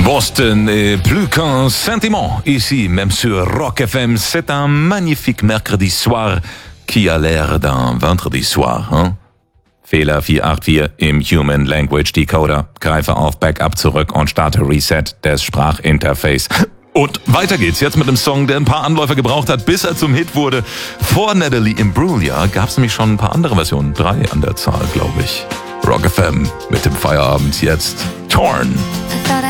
Boston et plus qu'un sentiment. Ici, même sur Rock FM, c'est un magnifique mercredi soir qui a l'air d'un vendredi soir. Hein? Fehler 484 im Human Language Decoder. Greife auf Backup zurück und starte Reset des Sprachinterface. Und weiter geht's jetzt mit einem Song, der ein paar Anläufe gebraucht hat, bis er zum Hit wurde. Vor Natalie Imbruglia gab es nämlich schon ein paar andere Versionen. 3 an der Zahl, glaube ich. Rock FM mit dem Feierabend jetzt. Torn.